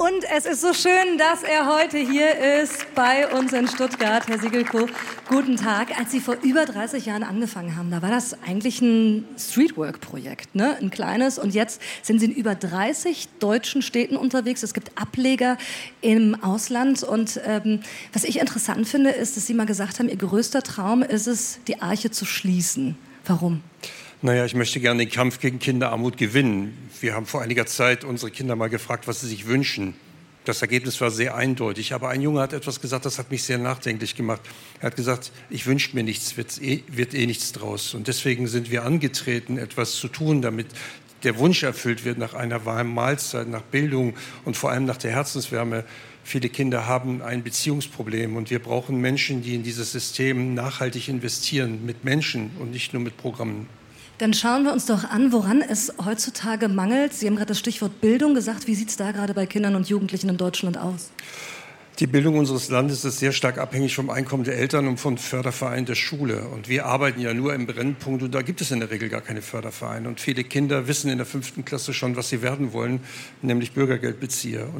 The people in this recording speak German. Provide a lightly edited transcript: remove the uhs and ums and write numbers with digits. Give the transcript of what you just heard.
Und es ist so schön, dass er heute hier ist bei uns in Stuttgart. Herr Siegelko, guten Tag. Als Sie vor über 30 Jahren angefangen haben, da war das eigentlich ein Streetwork-Projekt, ne? Ein kleines. Und jetzt sind Sie in über 30 deutschen Städten unterwegs. Es gibt Ableger im Ausland. Und was ich interessant finde, ist, dass Sie mal gesagt haben, Ihr größter Traum ist es, die Arche zu schließen. Warum? Naja, ich möchte gerne den Kampf gegen Kinderarmut gewinnen. Wir haben vor einiger Zeit unsere Kinder mal gefragt, was sie sich wünschen. Das Ergebnis war sehr eindeutig. Aber ein Junge hat etwas gesagt, das hat mich sehr nachdenklich gemacht. Er hat gesagt, ich wünsche mir nichts, wird nichts draus. Und deswegen sind wir angetreten, etwas zu tun, damit der Wunsch erfüllt wird nach einer warmen Mahlzeit, nach Bildung und vor allem nach der Herzenswärme. Viele Kinder haben ein Beziehungsproblem und wir brauchen Menschen, die in dieses System nachhaltig investieren, mit Menschen und nicht nur mit Programmen. Dann schauen wir uns doch an, woran es heutzutage mangelt. Sie haben gerade das Stichwort Bildung gesagt. Wie sieht es da gerade bei Kindern und Jugendlichen in Deutschland aus? Die Bildung unseres Landes ist sehr stark abhängig vom Einkommen der Eltern und vom Förderverein der Schule. Und wir arbeiten ja nur im Brennpunkt und da gibt es in der Regel gar keine Fördervereine. Und viele Kinder wissen in der 5. Klasse schon, was sie werden wollen, nämlich Bürgergeldbezieher.